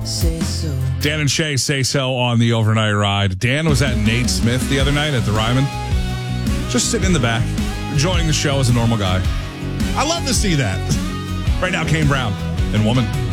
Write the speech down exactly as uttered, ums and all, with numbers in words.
Say so. Dan and Shay say so on the overnight ride. Dan was at Nate Smith the other night at the Ryman. Just sitting in the back, enjoying the show as a normal guy. I love to see that. Right now, Kane Brown and Woman.